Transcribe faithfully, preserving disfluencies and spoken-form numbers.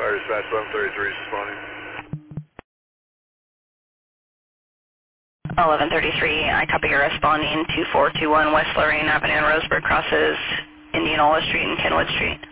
Fire dispatch eleven thirty-three is responding. eleven thirty-three, I copy you're responding. two four two one West Lorraine Avenue and Roseburg crosses Indianola Street and Kenwood Street.